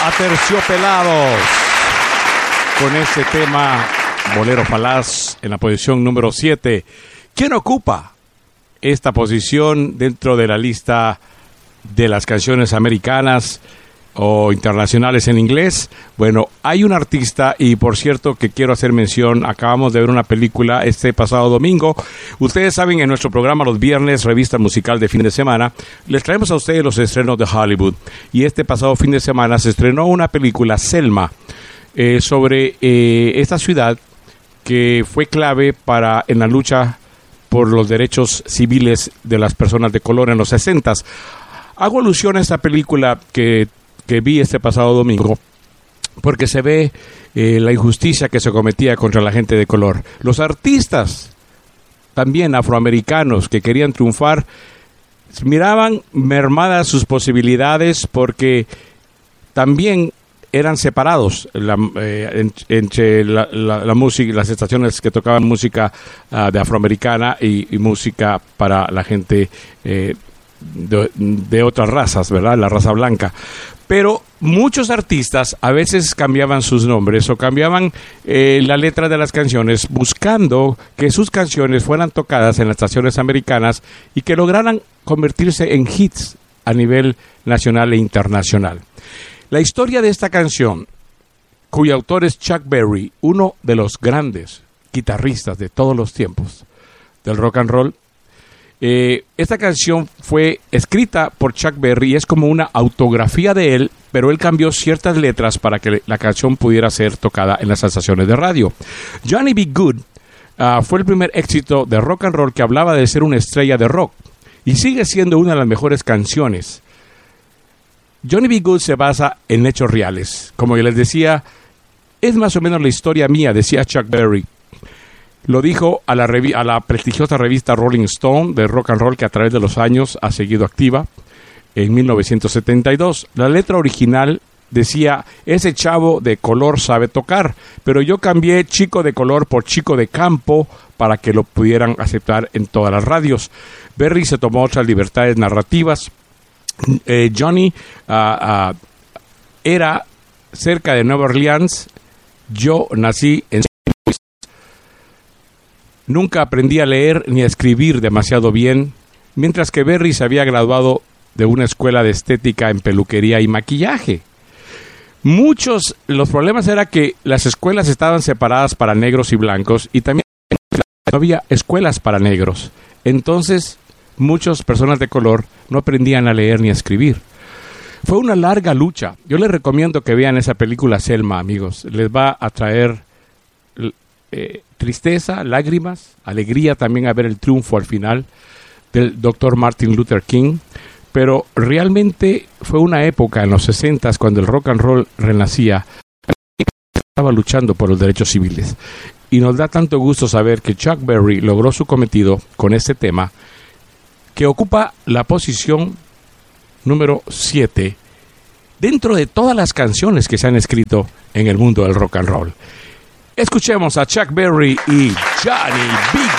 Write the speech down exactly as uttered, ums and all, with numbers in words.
Aterciopelados con ese tema Bolero Falaz en la posición número siete. ¿Quién ocupa esta posición dentro de la lista de las canciones americanas o internacionales en inglés? Bueno, hay un artista, y por cierto que quiero hacer mención, acabamos de ver una película este pasado domingo. Ustedes saben, en nuestro programa los viernes, revista musical de fin de semana, les traemos a ustedes los estrenos de Hollywood, y este pasado fin de semana se estrenó una película, Selma, eh, sobre eh, esta ciudad que fue clave para en la lucha por los derechos civiles de las personas de color en los sesentas. Hago alusión a esta película que que vi este pasado domingo, porque se ve eh, la injusticia que se cometía contra la gente de color. Los artistas, también afroamericanos, que querían triunfar, miraban mermadas sus posibilidades porque también eran separados la, eh, en, entre la, la, la música, las estaciones que tocaban música uh, de afroamericana y, y música para la gente eh, de, de otras razas, ¿verdad? La raza blanca. Pero muchos artistas a veces cambiaban sus nombres o cambiaban eh, la letra de las canciones, buscando que sus canciones fueran tocadas en las estaciones americanas y que lograran convertirse en hits a nivel nacional e internacional. La historia de esta canción, cuyo autor es Chuck Berry, uno de los grandes guitarristas de todos los tiempos del rock and roll. Eh, esta canción fue escrita por Chuck Berry y es como una autografía de él, pero él cambió ciertas letras para que la canción pudiera ser tocada en las estaciones de radio. Johnny B. Good uh, fue el primer éxito de rock and roll que hablaba de ser una estrella de rock y sigue siendo una de las mejores canciones. Johnny B. Good se basa en hechos reales. Como yo les decía, es más o menos la historia mía, decía Chuck Berry. Lo dijo a la, revi- a la prestigiosa revista Rolling Stone de rock and roll, que a través de los años ha seguido activa, en mil novecientos setenta y dos. La letra original decía: ese chavo de color sabe tocar, pero yo cambié chico de color por chico de campo para que lo pudieran aceptar en todas las radios. Berry se tomó otras libertades narrativas. Eh, Johnny uh, uh, era cerca de Nueva Orleans. Yo nací en... Nunca aprendí a leer ni a escribir demasiado bien, mientras que Berry se había graduado de una escuela de estética en peluquería y maquillaje. Muchos, los problemas era que las escuelas estaban separadas para negros y blancos, y también no había escuelas para negros. Entonces, muchas personas de color no aprendían a leer ni a escribir. Fue una larga lucha. Yo les recomiendo que vean esa película Selma, amigos. Les va a traer eh, tristeza, lágrimas, alegría también a ver el triunfo al final del doctor Martin Luther King. Pero realmente fue una época en los sesentas cuando el rock and roll renacía, estaba luchando por los derechos civiles. Y nos da tanto gusto saber que Chuck Berry logró su cometido con este tema, que ocupa la posición número siete dentro de todas las canciones que se han escrito en el mundo del rock and roll. Escuchemos a Chuck Berry y Johnny B.